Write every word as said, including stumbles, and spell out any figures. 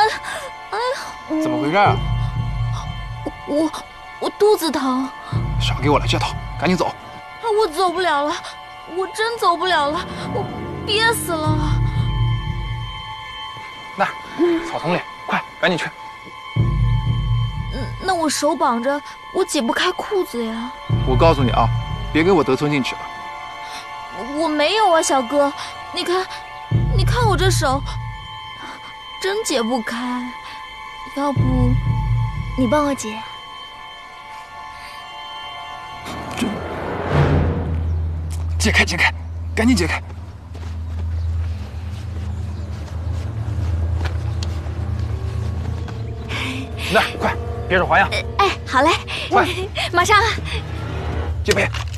哎呀， 怎么回事啊？ 我我肚子疼。 少给我来这套，赶紧走！ 我走不了了，我真走不了了，我憋死了。 那儿，草丛里，快，赶紧去！ 嗯，那我手绑着，我解不开裤子呀。 我告诉你啊，别给我得寸进尺了。 我没有啊，小哥，你看，你看我这手，真解不开。要不，你帮我解？ 这，解开，解开，赶紧解开！那儿，快，别手花样！ 哎，好嘞， 快， 马上。 这边。